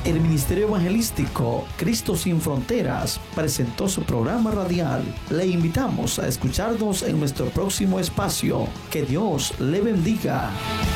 el Ministerio Evangelístico Cristo Sin Fronteras presentó su programa radial. Le invitamos a escucharnos en nuestro próximo espacio. Que Dios le bendiga.